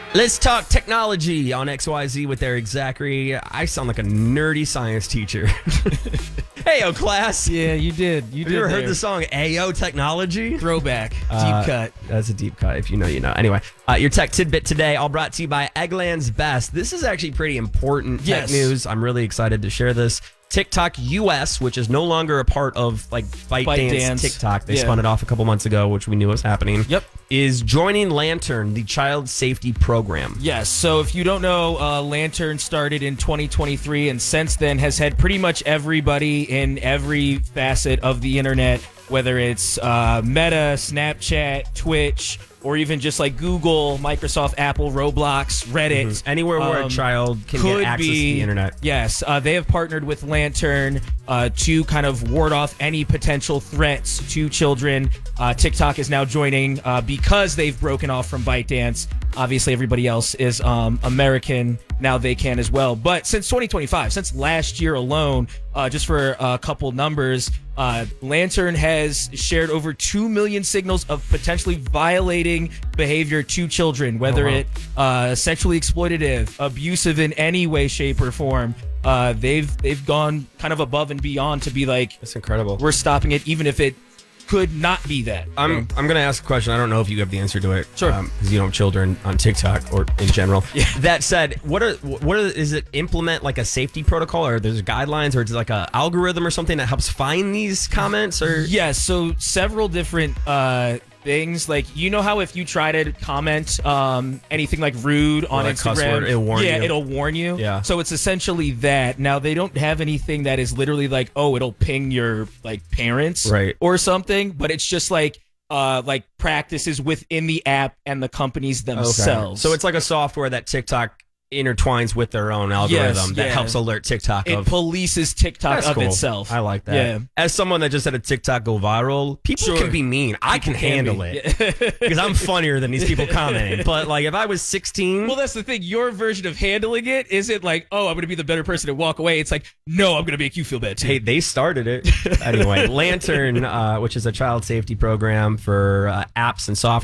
Let's talk technology on XYZ with Eric Zachary. I sound like a nerdy science teacher. Hey, class. Yeah, you did. Have you ever heard the song Ayo Technology? Throwback. Deep cut. That's a deep cut. If you know, you know. Anyway, your tech tidbit today, all brought to you by Eggland's Best. This is actually pretty important tech news. I'm really excited to share this. TikTok US, which is no longer a part of like ByteDance TikTok. They spun it off a couple months ago, which we knew was happening. Yep. Is joining Lantern, the child safety program. Yes. So if you don't know, Lantern started in 2023 and since then has had pretty much everybody in every facet of the internet, whether it's Meta, Snapchat, Twitch, or even just like Google, Microsoft, Apple, Roblox, Reddit. Anywhere where a child can get access to the internet. Yes. They have partnered with Lantern to kind of ward off any potential threats to children. TikTok is now joining because they've broken off from ByteDance. Obviously, everybody else is American. Now they can as well. But since 2025, since last year alone, just for a couple numbers, Lantern has shared over 2 million signals of potentially violating behavior to children, whether it sexually exploitative, abusive in any way, shape, or form. They've gone kind of above and beyond to be like, that's incredible. We're stopping it, even if it could not be that. I'm gonna ask a question. I don't know if you have the answer to it. Sure. Because you don't have children on TikTok or in general. That said, is it implement like a safety protocol, or there's guidelines, or is it like a algorithm or something that helps find these comments? Or yes, so several different things. Like, you know how if you try to comment anything like rude on like Instagram, cuss word, it'll warn you. It'll warn you. Yeah. So it's essentially that. Now they don't have anything that is literally like, oh, it'll ping your like parents or something, but it's just like practices within the app and the companies themselves. So it's like a software that TikTok intertwines with their own algorithm that helps alert TikTok. It polices TikTok of itself. I like that. Yeah. As someone that just had a TikTok go viral, people can be mean. I can handle it because I'm funnier than these people commenting. But like if I was 16, well, that's the thing. Your version of handling it isn't like, oh, I'm going to be the better person and walk away. It's like, no, I'm going to make you feel bad too. Hey, they started it anyway. Lantern, which is a child safety program for apps and software.